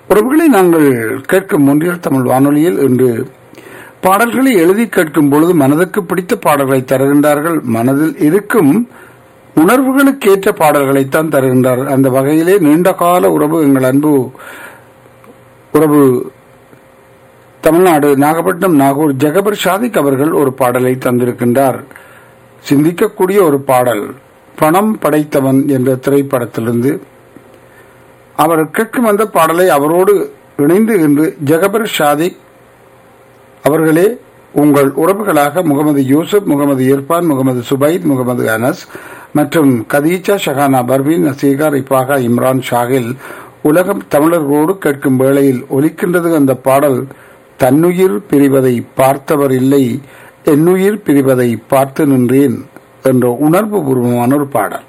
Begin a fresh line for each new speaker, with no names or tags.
உறவுகளை நாங்கள் கேட்கும் ஒன்றியல் தமிழ் வானொலியில் இன்று பாடல்களை எழுதி கேட்கும் பொழுது மனதுக்கு பிடித்த பாடல்களை தருகின்றார்கள். மனதில் இருக்கும் உணர்வுகளுக்கு ஏற்ற பாடல்களைத்தான் தருகின்றார்கள். அந்த வகையிலே நீண்டகால உறவு எங்கள் அன்பு உறவு தமிழ்நாடு நாகப்பட்டினம் நாகூர் ஜெகபர் ஷாதிக் அவர்கள் ஒரு பாடலை தந்திருக்கின்றார். சிந்திக்கக்கூடிய ஒரு பாடல், பணம் படைத்தவன் என்ற திரைப்படத்திலிருந்து. அவர் கேட்கும் அந்த பாடலை அவரோடு இணைந்து இன்று ஜெகபர் ஷாதிக் அவர்களே உங்கள் உறவுகளாக முகமது யூசுப், முகமது இர்பான், முகமது சுபைத், முகமது அனஸ் மற்றும் கதீஜா, ஷஹானா பர்வீன், நசீகா, ரிஃபாகா, இம்ரான், ஷாகில் உலகம் தமிழர்களோடு கேட்கும் வேளையில் ஒலிக்கின்றது அந்த பாடல். தன்னுயிர் பிரிவதை பார்த்தவர் இல்லை, என்னுயிர் பிரிவதை பார்த்து நின்றேன் என்ற உணர்வு பூர்வமான ஒரு பாடல்.